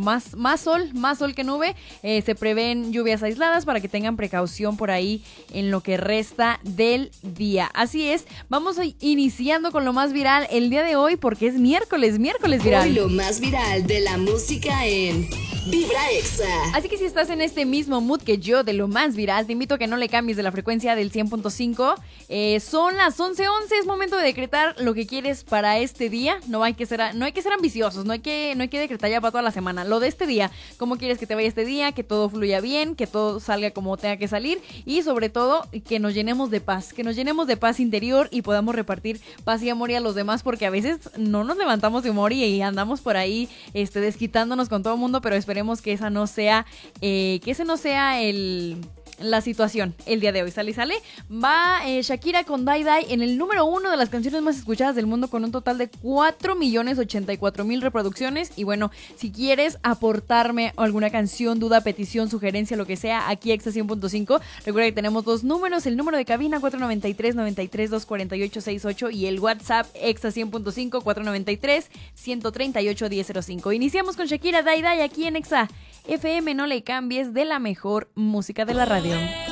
más sol que nube. Se prevén lluvias aisladas para que tengan precaución por ahí en lo que resta del día. Así es, vamos iniciando con lo más viral el día de hoy porque es miércoles viral. Hoy lo más viral de la música en Vibra Exa. Así que si estás en este mismo mood que yo de lo más viral, te invito a que no le cambies de la frecuencia del 100.5. Son las 11:11, es momento de decretar lo que quieres para este día. No hay que ser ambiciosos, no hay que decretar ya para toda la semana. Lo de este día, cómo quieres que te vaya este día, que todo fluya bien, que todo salga como tenga que salir y sobre todo que nos llenemos de paz, interior y podamos repartir paz y amor a los demás, porque a veces no nos levantamos de humor y andamos por ahí desquitándonos con todo el mundo, pero esperemos que ese no sea la situación el día de hoy. Sale. Va Shakira con Die Die en el número 1 de las canciones más escuchadas del mundo con un total de 4,084,000 reproducciones. Y bueno, si quieres aportarme alguna canción, duda, petición, sugerencia, lo que sea, aquí Exa 100.5, recuerda que tenemos dos números, el número de cabina 493-93-248-68 y el WhatsApp Exa 100.5 493-138-1005. Iniciamos con Shakira Die Die aquí en Exa FM, no le cambies, de la mejor música de la radio.